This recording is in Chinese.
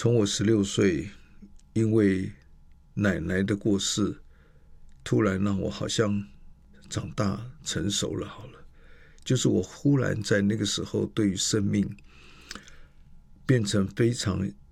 从我16岁因为奶奶的过世，突然让我好像长大成熟了好了，就是我忽然在那个时候对于生命变成非常